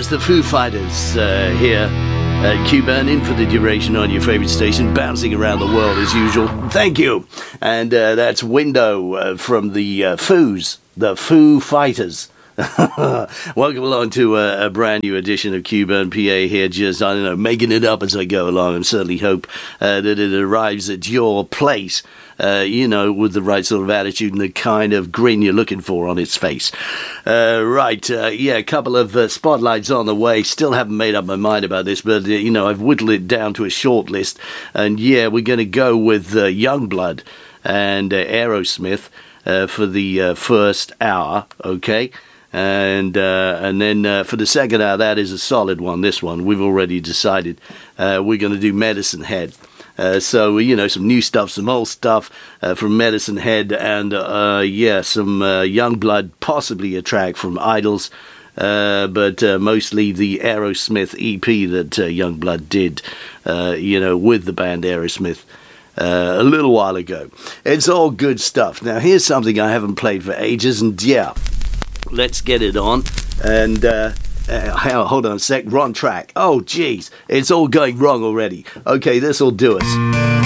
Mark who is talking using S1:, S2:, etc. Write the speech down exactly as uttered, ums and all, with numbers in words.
S1: Yes, the Foo Fighters uh, here at Q-Burn, in for the duration on your favourite station, bouncing around the world as usual. Thank you. And uh, that's Window uh, from the uh, Foos, the Foo Fighters. Welcome along to a, a brand new edition of Q-Burn P A here, just, I don't know, making it up as I go along, and certainly hope uh, that it arrives at your place, uh, you know, with the right sort of attitude and the kind of grin you're looking for on its face. Uh, right, uh, yeah, a couple of uh, spotlights on the way. Still haven't made up my mind about this, but, uh, you know, I've whittled it down to a short list, and yeah, we're going to go with uh, Youngblood and uh, Aerosmith uh, for the uh, first hour, okay? And uh, and then uh, for the second hour, that is a solid one, this one. We've already decided uh, we're going to do Medicine Head. Uh, so, you know, some new stuff, some old stuff uh, from Medicine Head, and, uh, yeah, some uh, Youngblood, possibly a track from Idols, uh, but uh, mostly the Aerosmith E P that uh, Youngblood did, uh, you know, with the band Aerosmith. Uh, a little while ago. It's all good stuff. Now, here's something I haven't played for ages, and yeah, let's get it on. And uh, uh, hold on a sec, wrong track. Oh, jeez, it's all going wrong already. Okay, this will do us.